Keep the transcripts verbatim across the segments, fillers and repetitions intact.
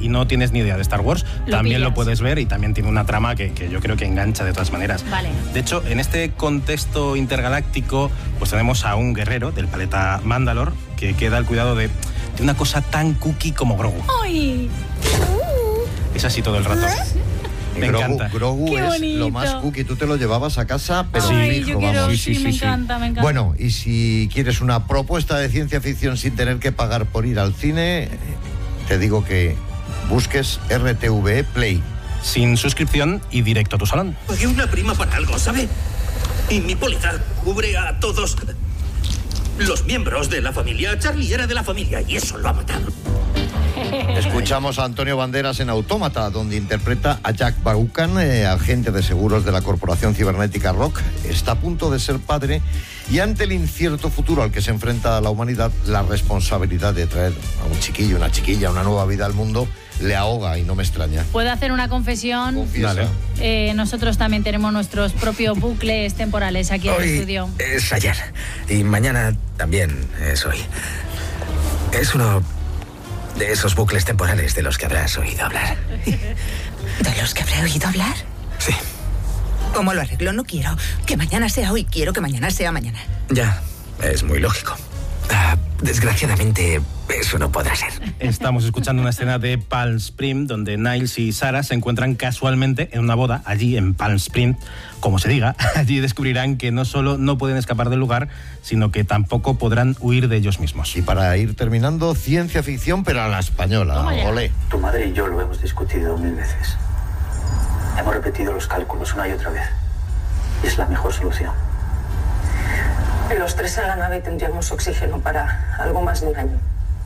no tienes ni idea de Star Wars, lo también pillas. lo puedes ver y también tiene una trama que, que yo creo que engancha de todas maneras. Vale. De hecho, en este contexto intergaláctico, pues tenemos a un guerrero del planeta Mandalor que queda al cuidado de, de una cosa tan cookie como Grogu. ¡Ay! Es así todo el rato. Me Grogu, encanta. Grogu Qué es bonito. lo más cookie. Tú te lo llevabas a casa, pero Ay, fijo, yo quiero, vamos. sí, Sí, sí, me sí, sí. encanta, me encanta. Bueno, y si quieres una propuesta de ciencia ficción sin tener que pagar por ir al cine, te digo que busques R T V E Play. Sin suscripción y directo a tu salón. Pagué una prima para algo, ¿sabe? Y mi póliza cubre a todos los miembros de la familia. Charlie era de la familia y eso lo ha matado. Escuchamos a Antonio Banderas en Autómata, donde interpreta a Jack Vaughan, eh, agente de seguros de la corporación cibernética Rock. Está a punto de ser padre y ante el incierto futuro al que se enfrenta la humanidad, la responsabilidad de traer a un chiquillo, una chiquilla, una nueva vida al mundo, le ahoga y no me extraña. ¿Puedo hacer una confesión? Confiesa. Dale. Eh, nosotros también tenemos nuestros propios bucles temporales aquí en el Hoy estudio. es ayer y mañana también es hoy. Es uno de esos bucles temporales de los que habrás oído hablar. ¿De los que habré oído hablar? Sí, ¿Cómo lo arreglo? No quiero que mañana sea hoy, quiero que mañana sea mañana. ya, es muy lógico. Ah, desgraciadamente, eso no podrá ser. Estamos escuchando una escena de Palm Springs donde Niles y Sarah se encuentran casualmente en una boda allí en Palm Springs. Como se diga, allí descubrirán que no solo no pueden escapar del lugar, sino que tampoco podrán huir de ellos mismos. Y para ir terminando, ciencia ficción, pero a la española. Toma ya. Olé. Tu madre y yo lo hemos discutido mil veces. Hemos repetido los cálculos una y otra vez. Y es la mejor solución. Los tres en la nave tendríamos oxígeno para algo más de un año.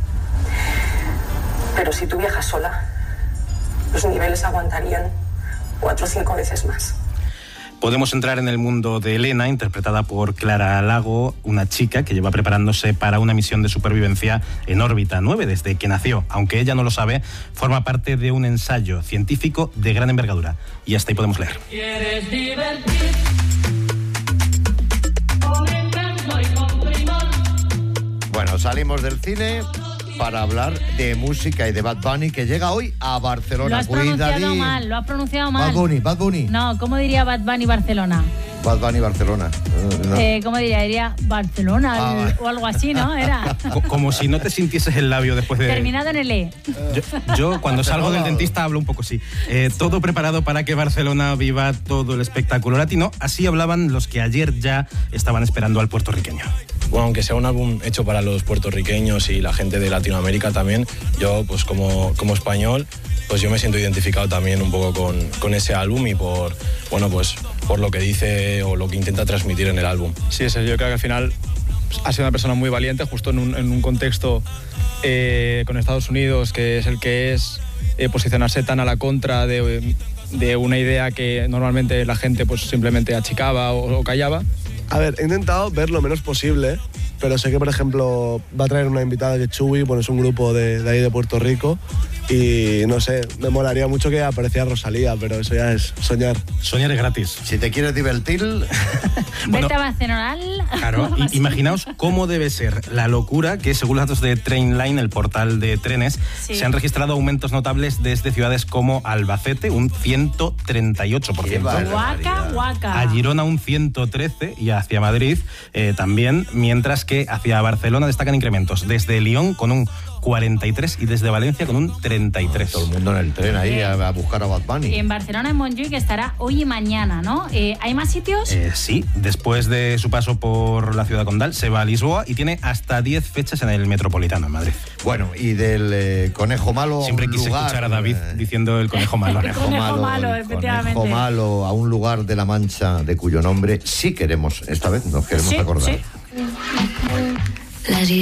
Pero si tú viajas sola, los niveles aguantarían cuatro o cinco veces más. Podemos entrar en el mundo de Elena, interpretada por Clara Lago, una chica que lleva preparándose para una misión de supervivencia en órbita nueve desde que nació. Aunque ella no lo sabe, forma parte de un ensayo científico de gran envergadura. Y hasta ahí podemos leer. ¿Quieres divertir? Con encanto y con primor. Bueno, salimos del cine para hablar de música y de Bad Bunny, que llega hoy a Barcelona. Lo has pronunciado Cuidadín. mal, lo has pronunciado mal. Bad Bunny, Bad Bunny. No, ¿cómo diría Bad Bunny Barcelona? Bad Bunny Barcelona. Eh, no. Eh, ¿Cómo diría? Diría Barcelona Ah, el- vale. o algo así, ¿no? Era Co- Como si no te sintieses el labio después de... terminado en el E. Yo, yo cuando salgo del dentista hablo un poco así. Eh, todo preparado para que Barcelona viva todo el espectáculo latino. Así hablaban los que ayer ya estaban esperando al puertorriqueño. Bueno, aunque sea un álbum hecho para los puertorriqueños y la gente de Latinoamérica también, yo pues como, como español, pues yo me siento identificado también un poco con, con ese álbum y por, bueno, pues por lo que dice o lo que intenta transmitir en el álbum. Sí, eso, yo creo que al final ha sido una persona muy valiente, justo en un, en un contexto eh, con Estados Unidos, que es el que es, eh, posicionarse tan a la contra de, de una idea que normalmente la gente pues simplemente achicaba o, o callaba. A ver, he intentado ver lo menos posible, pero sé que, por ejemplo, va a traer una invitada que es Chuy, bueno, es un grupo de, de ahí de Puerto Rico, y no sé, me molaría mucho que apareciera Rosalía, pero eso ya es soñar. Soñar es gratis. Si te quieres divertir... Bueno, Vete a Barcelona. Claro, i- imaginaos cómo debe ser la locura que, según los datos de Trainline, el portal de trenes, Sí. se han registrado aumentos notables desde ciudades como Albacete, un ciento treinta y ocho por ciento. Qué Guaca, guaca. A Girona un ciento trece y hacia Madrid eh, también, mientras que hacia Barcelona destacan incrementos desde Lyon con un cuarenta y tres y desde Valencia con un treinta y tres. Todo el mundo en el tren ahí a, a buscar a Bad Bunny. En Barcelona, en Montjuïc, que estará hoy y mañana, ¿no? Eh, ¿Hay más sitios? Eh, sí, después de su paso por la ciudad condal, se va a Lisboa y tiene hasta diez fechas en el Metropolitano en Madrid. Bueno, y del eh, conejo malo a Siempre un quise lugar, escuchar a David eh, diciendo el conejo malo. El conejo malo, el efectivamente. conejo malo a un lugar de La Mancha de cuyo nombre sí queremos, esta vez nos queremos Sí, acordar. sí.